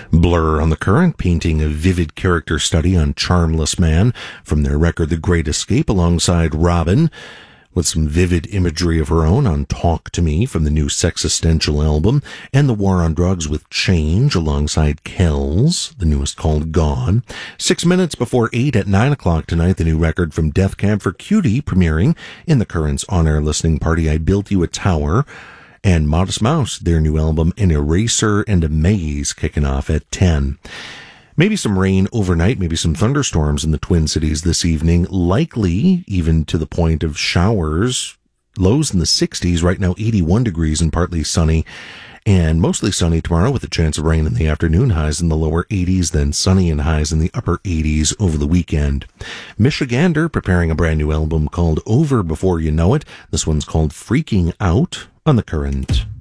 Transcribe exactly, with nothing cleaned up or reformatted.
Blur on the Current, painting a vivid character study on Charmless Man from their record The Great Escape, alongside Robin, with some vivid imagery of her own on Talk to Me from the new Sexistential album, and The War on Drugs with Change alongside Kells, the newest called Gone. Six minutes before eight at nine o'clock tonight, the new record from Death Cab for Cutie premiering in the Current's on-air listening party, I Built You a Tower. And Modest Mouse, their new album, An Eraser and a Maze, kicking off at ten. Maybe some rain overnight, maybe some thunderstorms in the Twin Cities this evening, likely even to the point of showers. Lows in the sixties, right now eighty-one degrees and partly sunny, and mostly sunny tomorrow with a chance of rain in the afternoon, highs in the lower eighties, then sunny and highs in the upper eighties over the weekend. Michigander preparing a brand new album called Over Before You Know It. This one's called Freaking Out on the Current.